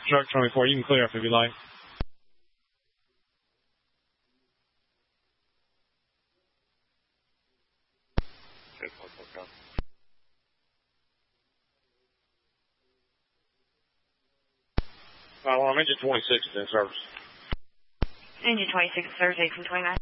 Shark 24, you can clear up if you like. Well, I'm engine 26 is in service. Engine 26 service 8 from 29.